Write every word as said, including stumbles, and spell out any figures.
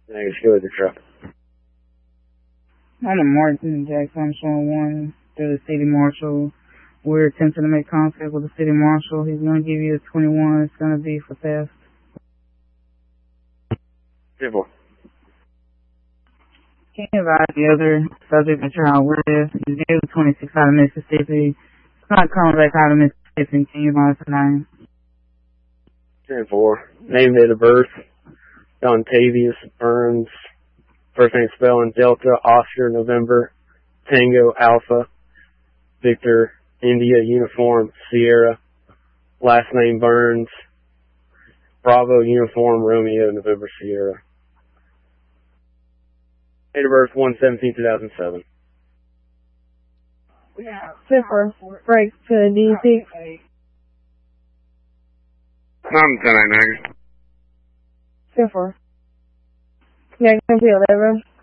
Negative, go with the truck. I'm a Martin Jackson. I'm showing one through the city marshal. We're attempting to make contact with the city marshal. He's going to give you a twenty-one. It's going to be for theft. ten four. Can you advise the other subject that you're out with? He's due twenty-six out of Mississippi. It's not coming back out of Mississippi. Can you advise the name? ten four. Name, date of birth. Dontavius Burns. First name spelling Delta, Oscar, November, Tango, Alpha, Victor, India, Uniform, Sierra. Last name Burns. Bravo, Uniform, Romeo, November, Sierra. Date of birth one seventeen two thousand seven. Zipper, break to D six. Nine ten eight negative. Zipper. Yeah, can be eleven.